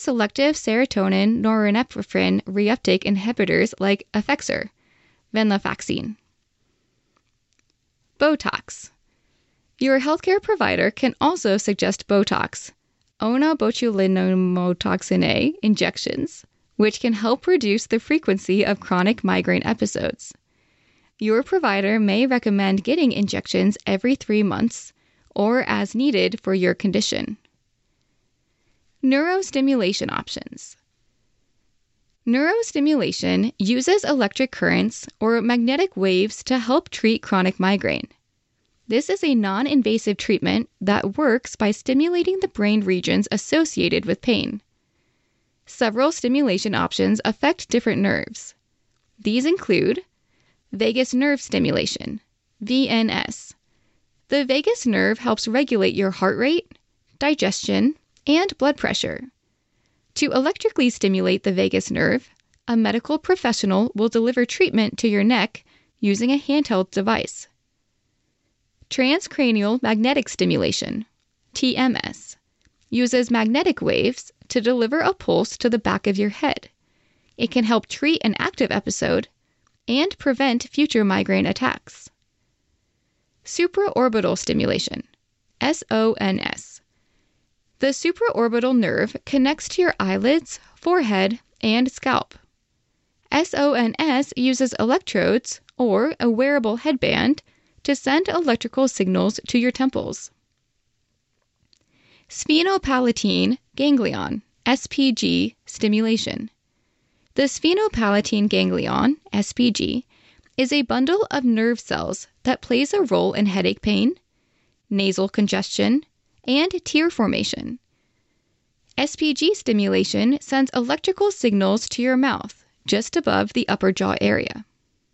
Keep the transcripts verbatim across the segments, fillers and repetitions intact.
selective serotonin norepinephrine reuptake inhibitors like Effexor, venlafaxine. Botox. Your healthcare provider can also suggest Botox, onabotulinumtoxin A injections, which can help reduce the frequency of chronic migraine episodes. Your provider may recommend getting injections every three months or as needed for your condition. Neurostimulation options. Neurostimulation uses electric currents or magnetic waves to help treat chronic migraine. This is a non-invasive treatment that works by stimulating the brain regions associated with pain. Several stimulation options affect different nerves. These include vagus nerve stimulation, V N S. The vagus nerve helps regulate your heart rate, digestion, and blood pressure. To electrically stimulate the vagus nerve, a medical professional will deliver treatment to your neck using a handheld device. Transcranial magnetic stimulation, T M S, uses magnetic waves to deliver a pulse to the back of your head. It can help treat an active episode and prevent future migraine attacks. Supraorbital stimulation, S O N S. The supraorbital nerve connects to your eyelids, forehead, and scalp. S O N S uses electrodes or a wearable headband to send electrical signals to your temples. Sphenopalatine ganglion, S P G, stimulation. The sphenopalatine ganglion, S P G, is a bundle of nerve cells that plays a role in headache pain, nasal congestion, and tear formation. S P G stimulation sends electrical signals to your mouth, just above the upper jaw area.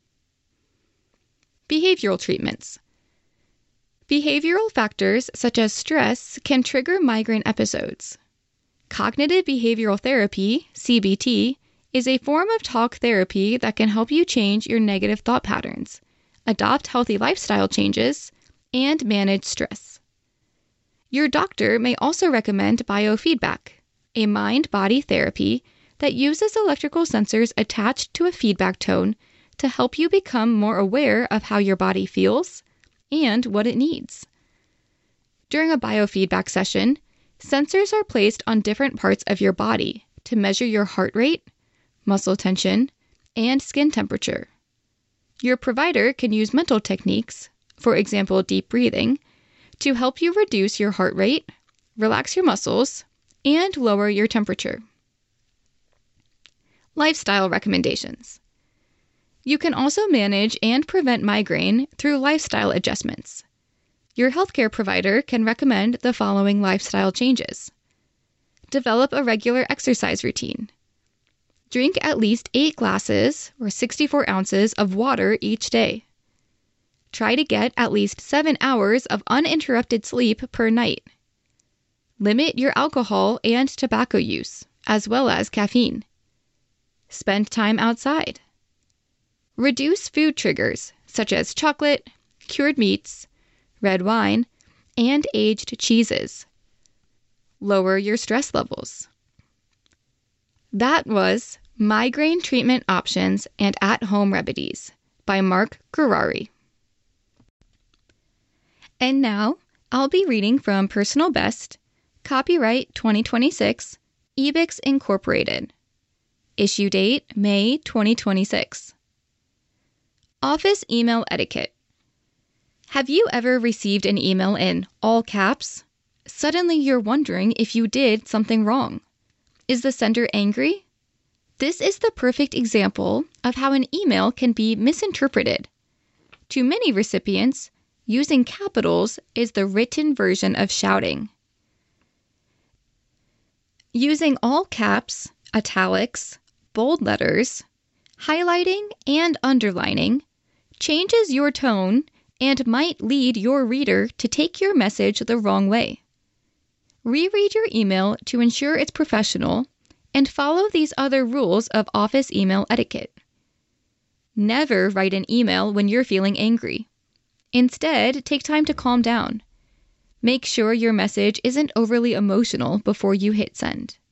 Behavioral treatments. Behavioral factors such as stress can trigger migraine episodes. Cognitive behavioral therapy, C B T, is a form of talk therapy that can help you change your negative thought patterns, adopt healthy lifestyle changes, and manage stress. Your doctor may also recommend biofeedback, a mind-body therapy that uses electrical sensors attached to a feedback tone to help you become more aware of how your body feels and what it needs. During a biofeedback session, sensors are placed on different parts of your body to measure your heart rate, muscle tension, and skin temperature. Your provider can use mental techniques, for example, deep breathing, to help you reduce your heart rate, relax your muscles, and lower your temperature. Lifestyle recommendations. You can also manage and prevent migraine through lifestyle adjustments. Your healthcare provider can recommend the following lifestyle changes. Develop a regular exercise routine. Drink at least eight glasses or sixty-four ounces of water each day. Try to get at least seven hours of uninterrupted sleep per night. Limit your alcohol and tobacco use, as well as caffeine. Spend time outside. Reduce food triggers, such as chocolate, cured meats, red wine, and aged cheeses. Lower your stress levels. That was Migraine Treatment Options and At-Home Remedies by Mark Gurary. And now, I'll be reading from Personal Best, copyright twenty twenty-six, Ebix Incorporated. Issue date, May twenty twenty-six. Office email etiquette. Have you ever received an email in all caps? Suddenly you're wondering if you did something wrong. Is the sender angry? This is the perfect example of how an email can be misinterpreted. To many recipients, using capitals is the written version of shouting. Using all caps, italics, bold letters, highlighting, and underlining changes your tone and might lead your reader to take your message the wrong way. Reread your email to ensure it's professional and follow these other rules of office email etiquette. Never write an email when you're feeling angry. Instead, take time to calm down. Make sure your message isn't overly emotional before you hit send.